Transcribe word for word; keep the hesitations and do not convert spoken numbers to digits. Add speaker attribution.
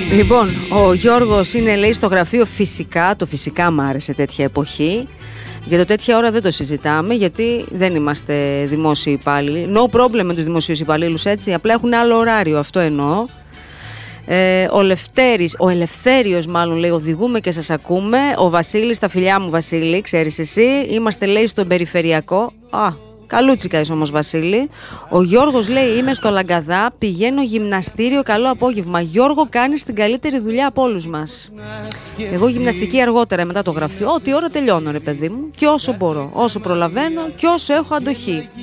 Speaker 1: Λοιπόν, ο Γιώργος είναι, λέει, στο γραφείο φυσικά. Το φυσικά μ' άρεσε τέτοια εποχή. Για το τέτοια ώρα δεν το συζητάμε, γιατί δεν είμαστε δημόσιοι υπάλληλοι. No problem με τους δημοσίους υπαλλήλους, έτσι. Απλά έχουν άλλο ωράριο, αυτό εννοώ. Ε, ο Λευτέρης, ο Ελευθέριος μάλλον, λέει, οδηγούμε και σας ακούμε. Ο Βασίλης, τα φιλιά μου Βασίλη, ξέρεις εσύ. Είμαστε, λέει, στον περιφερειακό. Α, καλούτσικα είσαι όμως, Βασίλη. Ο Γιώργος, λέει, είμαι στο Λαγκαδά, πηγαίνω γυμναστήριο, καλό απόγευμα. Γιώργο, κάνεις την καλύτερη δουλειά από όλους μας. Εγώ γυμναστική αργότερα μετά το γραφείο. Ό,τι ώρα τελειώνω, ρε παιδί μου. Και όσο μπορώ, όσο προλαβαίνω και όσο έχω αντοχή.